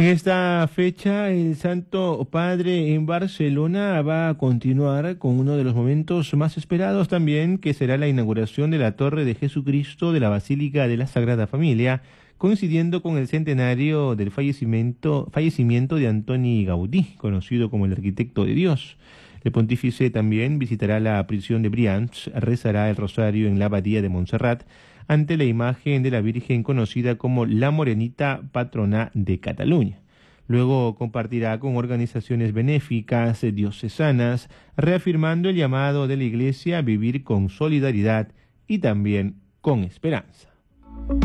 En esta fecha, el Santo Padre en Barcelona va a continuar con uno de los momentos más esperados también, que será la inauguración de la Torre de Jesucristo de la Basílica de la Sagrada Familia, coincidiendo con el centenario del fallecimiento de Antoni Gaudí, conocido como el arquitecto de Dios. El pontífice también visitará la prisión de Brians, rezará el rosario en la abadía de Montserrat, ante la imagen de la Virgen conocida como la Morenita, patrona de Cataluña. Luego compartirá con organizaciones benéficas diocesanas, reafirmando el llamado de la Iglesia a vivir con solidaridad y también con esperanza.